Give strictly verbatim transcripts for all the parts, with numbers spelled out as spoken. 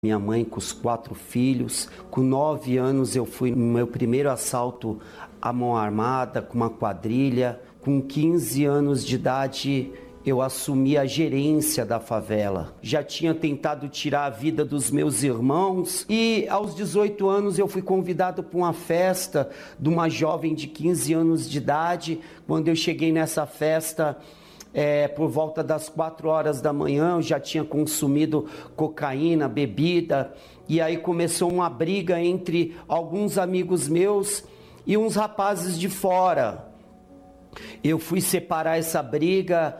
Minha mãe com os quatro filhos. Com nove anos eu fui no meu primeiro assalto à mão armada, com uma quadrilha. Com quinze anos de idade eu assumi a gerência da favela. Já tinha tentado tirar a vida dos meus irmãos e aos dezoito anos eu fui convidado para uma festa de uma jovem de quinze anos de idade. Quando eu cheguei nessa festa, É, por volta das quatro horas da manhã, eu já tinha consumido cocaína, bebida, e aí começou uma briga entre alguns amigos meus e uns rapazes de fora. Eu fui separar essa briga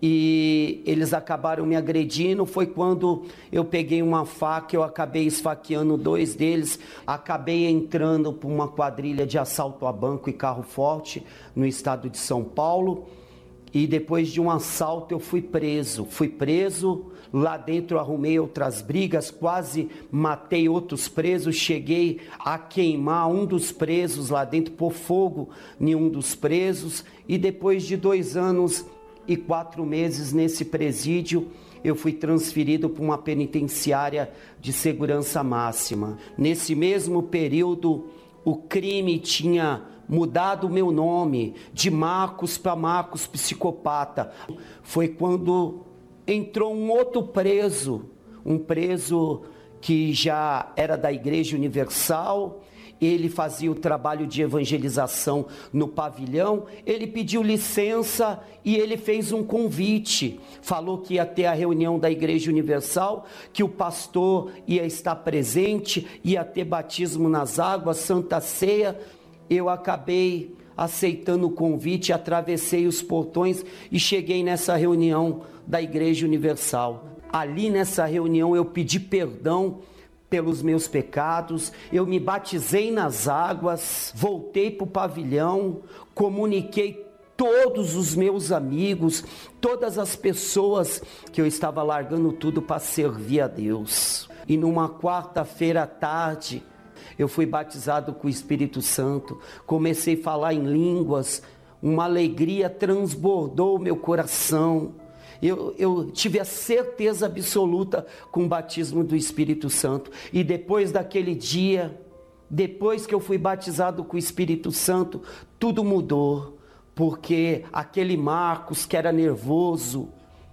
e eles acabaram me agredindo. Foi quando eu peguei uma faca, eu acabei esfaqueando dois deles, acabei entrando por uma quadrilha de assalto a banco e carro forte no estado de São Paulo. E depois de um assalto eu fui preso, fui preso, lá dentro arrumei outras brigas, quase matei outros presos, cheguei a queimar um dos presos lá dentro, pôr fogo em um dos presos, e depois de dois anos e quatro meses nesse presídio, eu fui transferido para uma penitenciária de segurança máxima. Nesse mesmo período, o crime tinha mudado o meu nome de Marcos para Marcos Psicopata. Foi quando entrou um outro preso, um preso que já era da Igreja Universal. Ele fazia o trabalho de evangelização no pavilhão. Ele pediu licença e ele fez um convite. Falou que ia ter a reunião da Igreja Universal, que o pastor ia estar presente, ia ter batismo nas águas, Santa Ceia. Eu acabei aceitando o convite, atravessei os portões e cheguei nessa reunião da Igreja Universal. Ali nessa reunião eu pedi perdão pelos meus pecados, eu me batizei nas águas, voltei para o pavilhão, comuniquei todos os meus amigos, todas as pessoas que eu estava largando tudo para servir a Deus. E numa quarta-feira à tarde, eu fui batizado com o Espírito Santo, comecei a falar em línguas, uma alegria transbordou o meu coração. Eu, eu tive a certeza absoluta com o batismo do Espírito Santo. E depois daquele dia, depois que eu fui batizado com o Espírito Santo, tudo mudou. Porque aquele Marcos que era nervoso,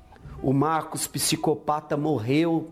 o Marcos psicopata, morreu.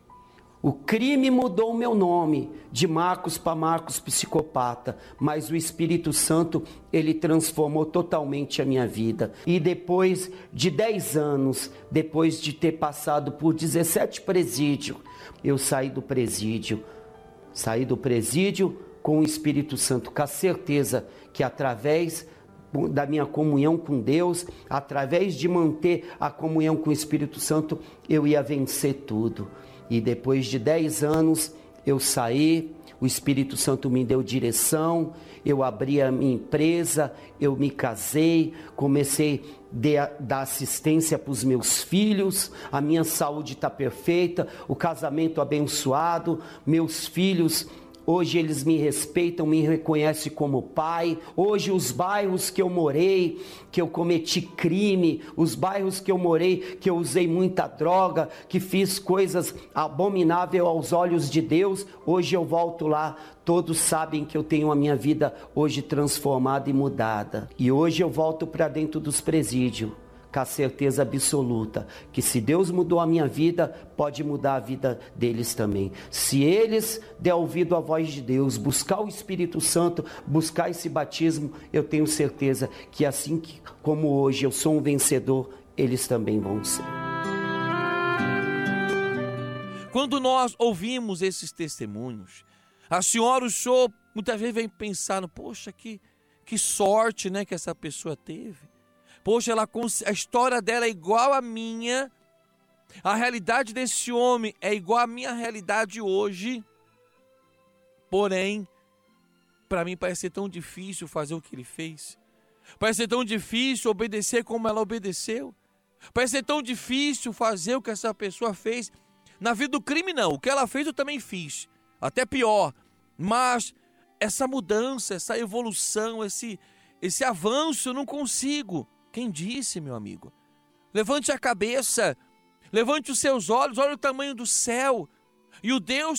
O crime mudou o meu nome, de Marcos para Marcos Psicopata, mas o Espírito Santo, ele transformou totalmente a minha vida. E depois de dez anos, depois de ter passado por dezessete presídios, eu saí do presídio, saí do presídio com o Espírito Santo, com a certeza que através da minha comunhão com Deus, através de manter a comunhão com o Espírito Santo, eu ia vencer tudo. E depois de dez anos eu saí, o Espírito Santo me deu direção, eu abri a minha empresa, eu me casei, comecei a dar assistência para os meus filhos, a minha saúde está perfeita, o casamento abençoado, meus filhos, hoje eles me respeitam, me reconhecem como pai. Hoje os bairros que eu morei, que eu cometi crime, os bairros que eu morei, que eu usei muita droga, que fiz coisas abomináveis aos olhos de Deus, hoje eu volto lá, todos sabem que eu tenho a minha vida hoje transformada e mudada. E hoje eu volto para dentro dos presídios, com a certeza absoluta que se Deus mudou a minha vida, pode mudar a vida deles também. Se eles der ouvido à voz de Deus, buscar o Espírito Santo, buscar esse batismo, eu tenho certeza que assim que, como hoje eu sou um vencedor, eles também vão ser. Quando nós ouvimos esses testemunhos, a senhora, o senhor muitas vezes vem pensando, poxa, que, que sorte, né, que essa pessoa teve. Poxa, ela, a história dela é igual à minha, a realidade desse homem é igual à minha realidade hoje. Porém, para mim parece ser tão difícil fazer o que ele fez. Parece ser tão difícil obedecer como ela obedeceu. Parece ser tão difícil fazer o que essa pessoa fez. Na vida do crime não, o que ela fez eu também fiz, até pior. Mas essa mudança, essa evolução, esse, esse avanço eu não consigo. Quem disse, meu amigo? Levante a cabeça, levante os seus olhos, olha o tamanho do céu. E o Deus